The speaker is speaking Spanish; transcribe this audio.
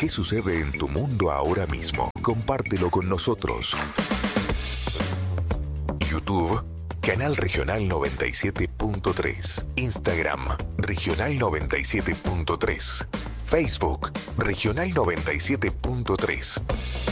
¿Qué sucede en tu mundo ahora mismo? Compártelo con nosotros. YouTube, Canal Regional 97.3. Instagram, Regional 97.3. Facebook, Regional 97.3.